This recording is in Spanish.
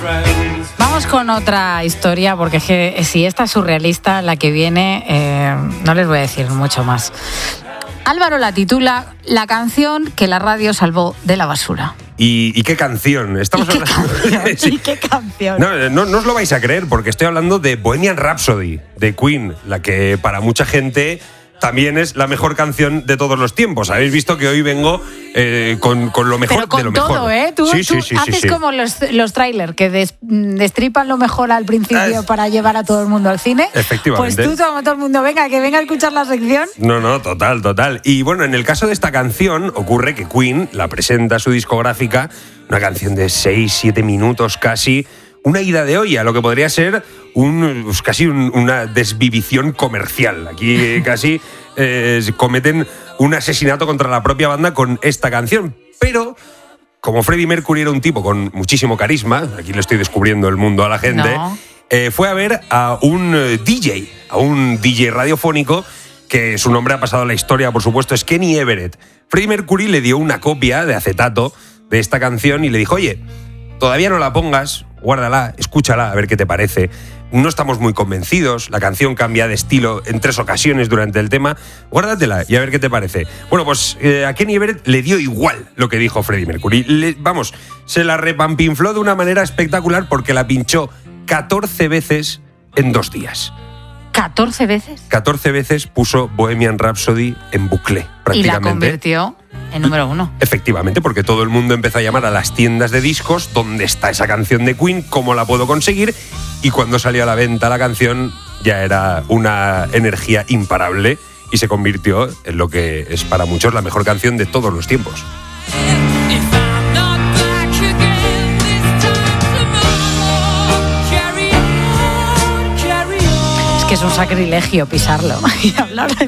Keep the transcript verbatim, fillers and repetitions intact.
Vamos con otra historia, porque es que si esta es surrealista, la que viene, eh, no les voy a decir mucho más. Álvaro la titula La canción que la radio salvó de la basura. ¿Y, y qué canción? Estamos ¿Y qué hablando... canción? sí. ¿Y qué canción? No, no, no os lo vais a creer, porque estoy hablando de Bohemian Rhapsody, de Queen, la que para mucha gente también es la mejor canción de todos los tiempos. Habéis visto que hoy vengo eh, con, con lo mejor Pero con de lo todo, mejor. ¿eh? Tú, sí, tú sí, sí, haces sí, sí. como los, los trailers, que des, destripan lo mejor al principio Ah, para llevar a todo el mundo al cine. Efectivamente. Pues tú, todo, todo el mundo, venga, que venga a escuchar la sección. No, no, total, total. Y bueno, en el caso de esta canción ocurre que Queen la presenta a su discográfica, una canción de seis, siete minutos casi, una ida de olla, lo que podría ser un, pues casi un, una desvivición comercial. Aquí casi eh, cometen un asesinato contra la propia banda con esta canción. Pero como Freddie Mercury era un tipo con muchísimo carisma, aquí le estoy descubriendo el mundo a la gente, No. eh, fue a ver a un D J, a un D J radiofónico, que su nombre ha pasado a la historia, por supuesto, es Kenny Everett. Freddie Mercury le dio una copia de acetato de esta canción y le dijo, oye, todavía no la pongas, guárdala, escúchala, a ver qué te parece. No estamos muy convencidos, la canción cambia de estilo en tres ocasiones durante el tema, guárdatela y a ver qué te parece. Bueno, pues eh, a Kenny Everett le dio igual lo que dijo Freddie Mercury. Le, vamos, se la repampinfló de una manera espectacular porque la pinchó catorce veces en dos días. ¿catorce veces? catorce veces puso Bohemian Rhapsody en bucle, prácticamente. Y la convirtió en número uno. Efectivamente, porque todo el mundo empezó a llamar a las tiendas de discos ¿dónde está esa canción de Queen? ¿Cómo la puedo conseguir? Y cuando salió a la venta la canción ya era una energía imparable y se convirtió en lo que es para muchos la mejor canción de todos los tiempos. Es que es un sacrilegio pisarlo y hablar